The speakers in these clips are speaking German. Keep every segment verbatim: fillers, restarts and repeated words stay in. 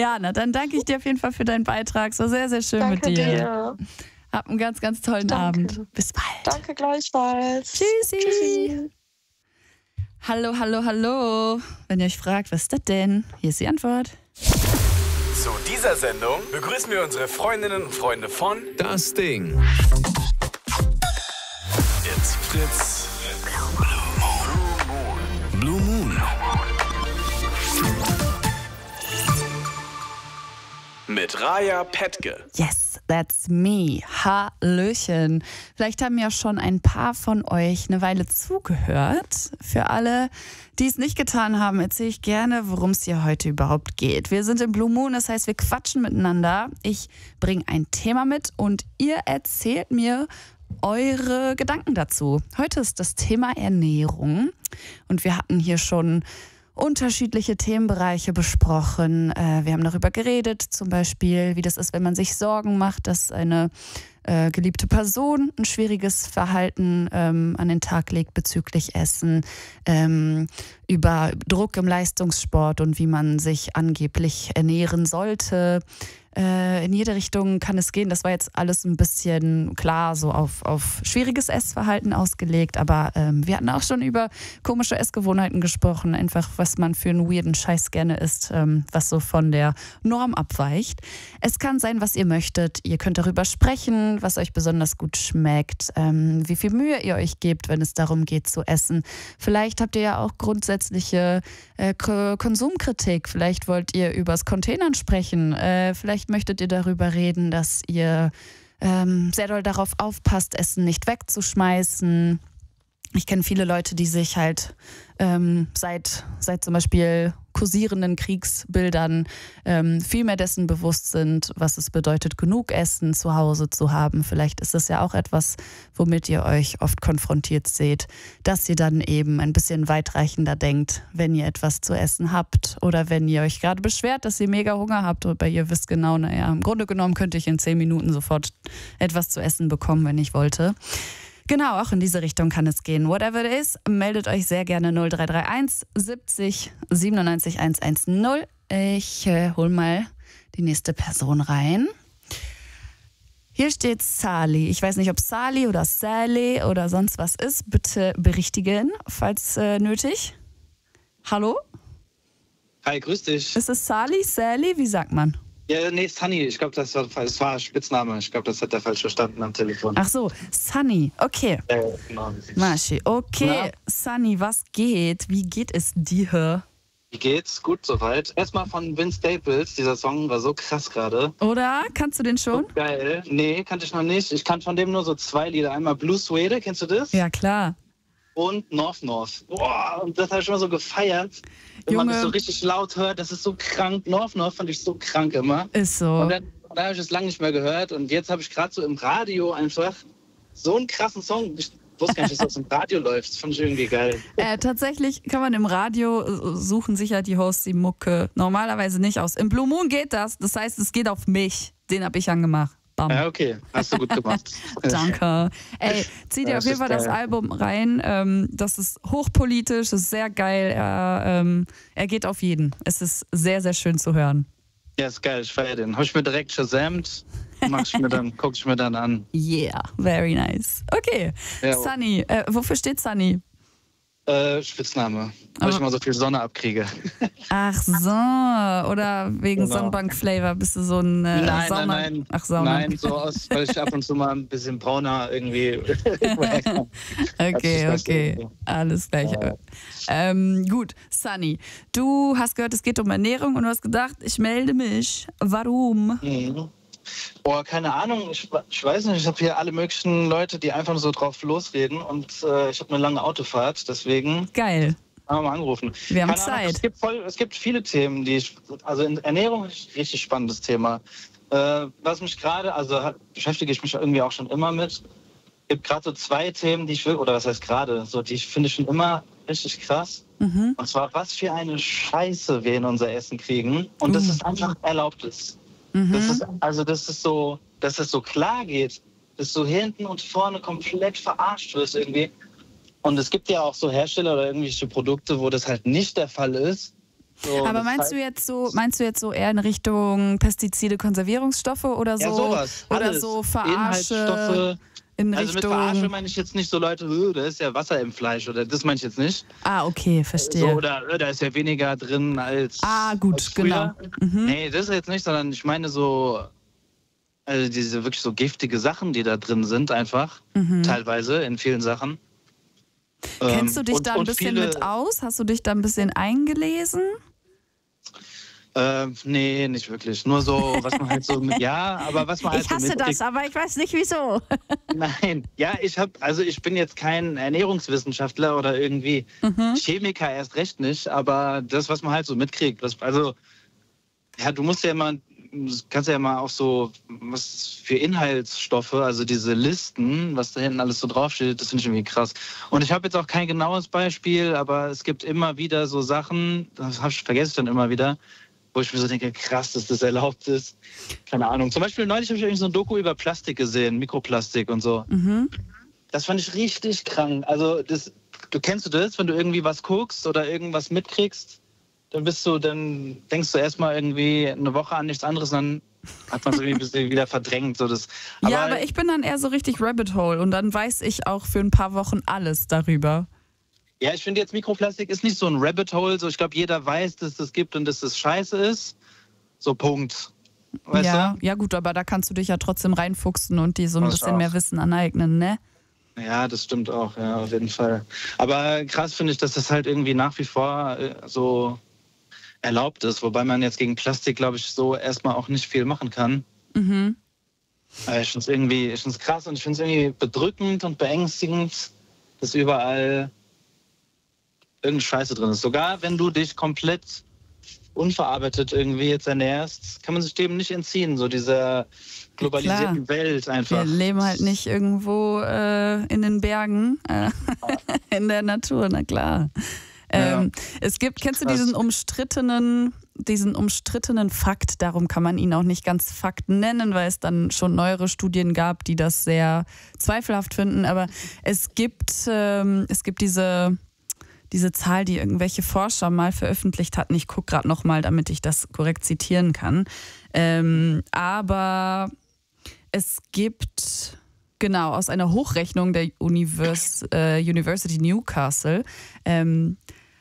Ja, na, dann danke ich dir auf jeden Fall für deinen Beitrag. Es war sehr, sehr schön Danke mit dir. dir. Hab einen ganz, ganz tollen Danke. Abend. Bis bald. Danke gleichfalls. Tschüssi. Tschüssi. Hallo, hallo, hallo. Wenn ihr euch fragt, was ist das denn? Hier ist die Antwort. Zu dieser Sendung begrüßen wir unsere Freundinnen und Freunde von Das Ding. It's Fritz Blue Moon. Mit Raya Petke. Yes, that's me. Hallöchen. Vielleicht haben ja schon ein paar von euch eine Weile zugehört. Für alle, die es nicht getan haben, erzähle ich gerne, worum es hier heute überhaupt geht. Wir sind im Blue Moon, das heißt, wir quatschen miteinander. Ich bringe ein Thema mit und ihr erzählt mir eure Gedanken dazu. Heute ist das Thema Ernährung und wir hatten hier schon unterschiedliche Themenbereiche besprochen. Wir haben darüber geredet, zum Beispiel, wie das ist, wenn man sich Sorgen macht, dass eine äh, geliebte Person ein schwieriges Verhalten ähm, an den Tag legt bezüglich Essen, ähm, über Druck im Leistungssport und wie man sich angeblich ernähren sollte. Äh, in jede Richtung kann es gehen. Das war jetzt alles ein bisschen klar so auf, auf schwieriges Essverhalten ausgelegt, aber ähm, wir hatten auch schon über komische Essgewohnheiten gesprochen, einfach was man für einen weirden Scheiß gerne isst, ähm, was so von der Norm abweicht. Es kann sein, was ihr möchtet. Ihr könnt darüber sprechen, was euch besonders gut schmeckt, ähm, wie viel Mühe ihr euch gebt, wenn es darum geht zu essen. Vielleicht habt ihr ja auch grundsätzliche äh, K- Konsumkritik. Vielleicht wollt ihr übers Containern sprechen. Äh, vielleicht möchtet ihr darüber reden, dass ihr ähm, sehr doll darauf aufpasst, Essen nicht wegzuschmeißen. Ich kenne viele Leute, die sich halt ähm, seit, seit zum Beispiel kursierenden Kriegsbildern ähm, viel mehr dessen bewusst sind, was es bedeutet, genug Essen zu Hause zu haben. Vielleicht ist es ja auch etwas, womit ihr euch oft konfrontiert seht, dass ihr dann eben ein bisschen weitreichender denkt, wenn ihr etwas zu essen habt oder wenn ihr euch gerade beschwert, dass ihr mega Hunger habt, aber ihr wisst genau, naja, im Grunde genommen könnte ich in zehn Minuten sofort etwas zu essen bekommen, wenn ich wollte. Genau, auch in diese Richtung kann es gehen. Whatever it is, meldet euch sehr gerne null drei drei eins siebzig siebenundneunzig hundertzehn. Ich äh, hol mal die nächste Person rein. Hier steht Sali. Ich weiß nicht, ob Sali oder Sally oder sonst was ist. Bitte berichtigen, falls äh, nötig. Hallo? Hi, grüß dich. Ist es Sali, Sally? Wie sagt man? Ja, nee, Sunny. Ich glaube, das war, das war ein Spitzname. Ich glaube, das hat er falsch verstanden am Telefon. Ach so, Sunny. Okay. Ja, genau. Maschi. Okay, Ja. Sunny, was geht? Wie geht es dir? Wie geht's? Gut soweit. Erstmal von Vince Staples. Dieser Song war so krass gerade. Oder? Kannst du den schon? So geil. Nee, kannte ich noch nicht. Ich kannte von dem nur so zwei Lieder. Einmal Blue Suede, kennst du das? Ja, klar. Und North North. Boah, und das habe ich immer so gefeiert. Wenn man Junge. das so richtig laut hört, das ist so krank. North North fand ich so krank immer. Ist so. Und dann, dann habe ich es lange nicht mehr gehört. Und jetzt habe ich gerade so im Radio einfach so einen krassen Song. Ich wusste gar nicht, dass das im Radio läuft. Das fand ich irgendwie geil. Äh, tatsächlich kann man im Radio äh, suchen sich ja die Hosts die Mucke normalerweise nicht aus. Im Blue Moon geht das. Das heißt, es geht auf mich. Den habe ich angemacht. Bam. Ja, okay. Hast du gut gemacht. Danke. Ey, zieh dir Ja, auf jeden das Fall ist das geil. Album rein. Ähm, das ist hochpolitisch, das ist sehr geil. Er, ähm, er geht auf jeden. Es ist sehr, sehr schön zu hören. Ja, ist geil. Ich feiere den. Habe ich mir direkt shazamt. Mach ich mir dann, guck ich mir dann an. Yeah, very nice. Okay, Ja. Sunny. Äh, wofür steht Sunny? Äh, Spitzname. Weil ich immer so viel Sonne abkriege. Ach so, oder wegen Genau. Sonnenbank-Flavor bist du so ein äh, Nein, Sauna... nein, nein. Ach, Sauna. Nein, so aus, weil ich ab und zu mal ein bisschen brauner irgendwie. Okay, okay, alles gleich. Ähm, gut, Sunny, du hast gehört, es geht um Ernährung und du hast gedacht, ich melde mich. Warum? Mhm. Boah, keine Ahnung, ich, ich weiß nicht, ich habe hier alle möglichen Leute, die einfach nur so drauf losreden und äh, ich habe eine lange Autofahrt, deswegen Geil, haben wir mal angerufen. wir haben Keine Ahnung, Zeit. es, gibt voll, es gibt viele Themen, die ich, also in Ernährung ist ein richtig spannendes Thema. Äh, was mich gerade, also hat, beschäftige ich mich irgendwie auch schon immer mit. Es gibt gerade so zwei Themen, die ich will, oder was heißt gerade, so die ich finde schon immer richtig krass. Mhm. Und zwar, was für eine Scheiße wir in unser Essen kriegen und das Uh. ist einfach erlaubt ist. Mhm. Das ist, also dass es so, dass es so klar geht, dass du hinten und vorne komplett verarscht wirst irgendwie. Und es gibt ja auch so Hersteller oder irgendwelche Produkte, wo das halt nicht der Fall ist. So, Aber das meinst heißt, du jetzt so, meinst du jetzt so eher in Richtung Pestizide, Konservierungsstoffe oder so? ja, sowas. Oder Alles. so Verarsche Inhaltsstoffe. in Also mit Richtung. Verarsche meine ich jetzt nicht so Leute, "Äh, da ist ja Wasser im Fleisch oder das meine ich jetzt nicht. Ah, okay, So, verstehe. oder äh, da ist ja weniger drin als. Ah, gut, als früher. genau. Mhm. Nee, das ist jetzt nicht, sondern ich meine so, also diese wirklich so giftige Sachen, die da drin sind, einfach. Mhm. Teilweise in vielen Sachen. Kennst du dich Ähm, und, da ein und bisschen viele, mit aus? Hast du dich da ein bisschen eingelesen? Äh, nee, nicht wirklich. Nur so, was man halt so mit, ja, aber was man halt Ich so hasse das, mitkriegt. aber ich weiß nicht wieso. Nein, ja, ich habe, also ich bin jetzt kein Ernährungswissenschaftler oder irgendwie Mhm. Chemiker erst recht nicht, aber das, was man halt so mitkriegt, was, also, ja, du musst ja immer, kannst ja mal auch so, was für Inhaltsstoffe, also diese Listen, was da hinten alles so draufsteht, das finde ich irgendwie krass. Und ich habe jetzt auch kein genaues Beispiel, aber es gibt immer wieder so Sachen, das hab ich, vergesse ich dann immer wieder, wo ich mir so denke, krass, dass das erlaubt ist. Keine Ahnung. Zum Beispiel neulich habe ich irgendwie so ein Doku über Plastik gesehen, Mikroplastik und so. Mhm. Das fand ich richtig krank. Also das, du kennst du das, wenn du irgendwie was guckst oder irgendwas mitkriegst, dann bist du, dann denkst du erstmal irgendwie eine Woche an nichts anderes, und dann hat man es irgendwie ein bisschen wieder verdrängt. So das. Aber, Ja, aber ich bin dann eher so richtig Rabbit Hole und dann weiß ich auch für ein paar Wochen alles darüber. ja, ich finde jetzt Mikroplastik ist nicht so ein Rabbit Hole. So, ich glaube, jeder weiß, dass es das gibt und dass das scheiße ist. So Punkt. Weißt ja, du? ja gut, aber da kannst du dich ja trotzdem reinfuchsen und dir so ein Das bisschen auch. mehr Wissen aneignen, ne? Ja, das stimmt auch, ja, auf jeden Fall. Aber krass finde ich, dass das halt irgendwie nach wie vor äh, so erlaubt ist, wobei man jetzt gegen Plastik, glaube ich, so erstmal auch nicht viel machen kann. Mhm. Aber ich finde es irgendwie, ich find's krass und ich finde es irgendwie bedrückend und beängstigend, dass überall irgendeine Scheiße drin ist. Sogar wenn du dich komplett unverarbeitet irgendwie jetzt ernährst, kann man sich dem nicht entziehen, so dieser globalisierten Welt einfach. Wir leben halt nicht irgendwo äh, in den Bergen, äh, in der Natur, na klar. Ähm, Ja. Es gibt, kennst du Krass. diesen umstrittenen, diesen umstrittenen Fakt, darum kann man ihn auch nicht ganz Fakt nennen, weil es dann schon neuere Studien gab, die das sehr zweifelhaft finden, aber es gibt, ähm, es gibt diese, diese Zahl, die irgendwelche Forscher mal veröffentlicht hatten. Ich gucke gerade nochmal, damit ich das korrekt zitieren kann. Ähm, aber es gibt, genau, aus einer Hochrechnung der Univers äh, University Newcastle, ähm,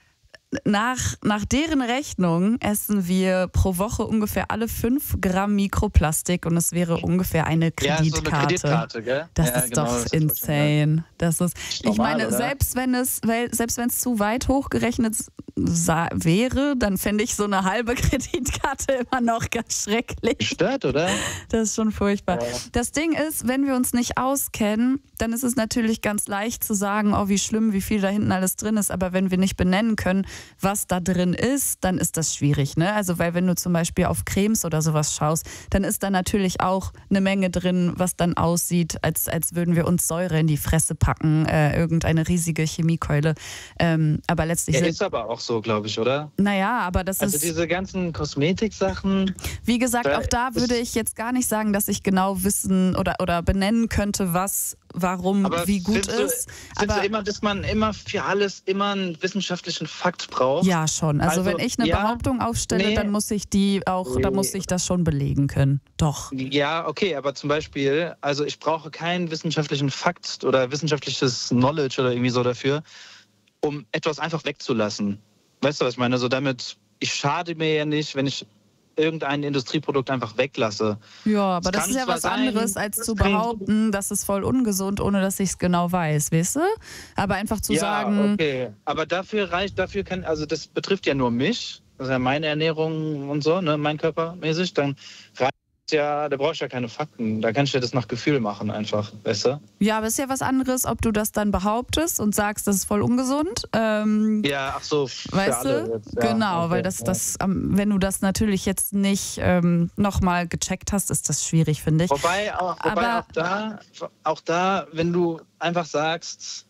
nach, nach deren Rechnung essen wir pro Woche ungefähr alle fünf Gramm Mikroplastik und es wäre ungefähr eine Ja, so eine Kreditkarte. Kreditkarte, gell? Das ja, ist genau, doch das ist schon, insane. Das ist, ich normal, meine, oder? selbst wenn es, weil, selbst wenn es zu weit hochgerechnet sa- wäre, dann fände ich so eine halbe Kreditkarte immer noch ganz schrecklich. Stört, oder? Das ist schon furchtbar. Ja. Das Ding ist, wenn wir uns nicht auskennen, dann ist es natürlich ganz leicht zu sagen, oh, wie schlimm, wie viel da hinten alles drin ist. Aber wenn wir nicht benennen können, was da drin ist, dann ist das schwierig, ne? Also, weil wenn du zum Beispiel auf Cremes oder sowas schaust, dann ist da natürlich auch eine Menge drin, was dann aussieht, als, als würden wir uns Säure in die Fresse packen, äh, irgendeine riesige Chemiekeule. Ähm, aber letztlich Ja, sind, ist aber auch so, glaube ich, oder? naja, aber das Also ist, diese ganzen Kosmetiksachen. wie gesagt, da auch da ist- würde ich jetzt gar nicht sagen, dass ich genau wissen oder, oder benennen könnte, was, warum, Aber wie gut findest du, ist. findest Aber du immer, dass man immer für alles immer einen wissenschaftlichen Fakt braucht? ja, schon. Also, Also, wenn ich eine ja, Behauptung aufstelle, nee. dann muss ich die auch, da muss ich das schon belegen können. Doch. Ja, okay, aber zum Beispiel, also ich brauche keinen wissenschaftlichen Fakt oder wissenschaftliches Knowledge oder irgendwie so dafür, um etwas einfach wegzulassen. Weißt du, was ich meine? So damit, ich schade mir ja nicht, wenn ich irgendein Industrieprodukt einfach weglasse. Ja, aber das kann ist ja zwar was sein, anderes, als das zu kann- behaupten, das ist voll ungesund, ohne dass ich es genau weiß, weißt du? Aber einfach zu ja, sagen, okay. Aber dafür reicht, dafür kann, also das betrifft ja nur mich, das ist ja meine Ernährung und so, ne, mein Körper mäßig, dann reicht ja, da brauche ich ja keine Fakten. Da kann ich ja das nach Gefühl machen einfach, weißt du? ja, aber ist ja was anderes, ob du das dann behauptest und sagst, das ist voll ungesund. Ähm, Ja, ach so, für Weißt alle du? jetzt. Ja, Genau, okay, weil das, ja. das, ähm, wenn du das natürlich jetzt nicht ähm, nochmal gecheckt hast, ist das schwierig, finde ich. Wobei, auch, wobei Aber- auch, da, auch da, wenn du einfach sagst,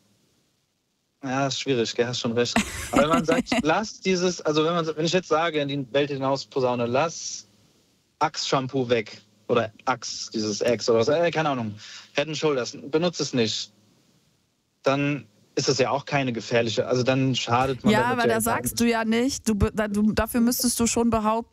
ja, ist schwierig, gell, hast schon recht. Aber wenn man sagt, lass dieses, also wenn, man, wenn ich jetzt sage, in die Welt hinaus posaune, lass Axe-Shampoo weg. Oder Axe, dieses Axe oder was, äh, keine Ahnung. Head and Shoulders, benutze es nicht. Dann ist das ja auch keine gefährliche, also dann schadet man. Ja, aber da sagst du ja nicht, du, da, du, dafür müsstest du schon behaupten,